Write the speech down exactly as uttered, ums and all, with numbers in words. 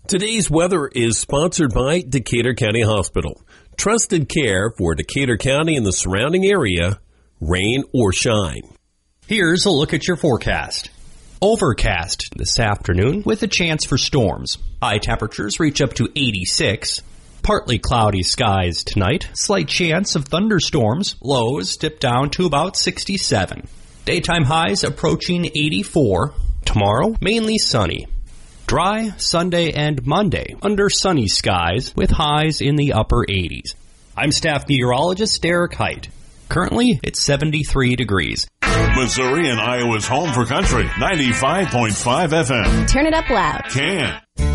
Today's weather is sponsored by Decatur County Hospital. Trusted care for Decatur County and the surrounding area, rain or shine. Here's a look at your forecast. Overcast this afternoon with a chance for storms. High temperatures reach up to eighty-six. Partly cloudy skies tonight. Slight chance of thunderstorms. Lows dip down to about sixty-seven. Daytime highs approaching eighty-four. Tomorrow, mainly sunny. Dry Sunday and Monday under sunny skies with highs in the upper eighties. I'm staff meteorologist Derek Height. Currently, it's seventy-three degrees. Missouri and Iowa's home for country, ninety-five point five F M. Turn it up loud. Can.